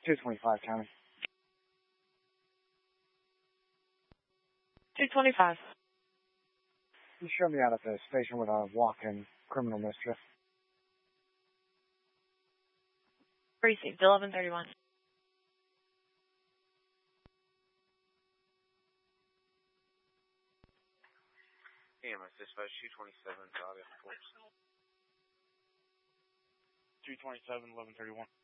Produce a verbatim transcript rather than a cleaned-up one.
two twenty-five, County. two twenty-five. You show me out at the station with a walk-in criminal mischief. Precinct eleven thirty-one. A M S dispatch two twenty-seven, August fourth. two twenty-seven, eleven thirty-one.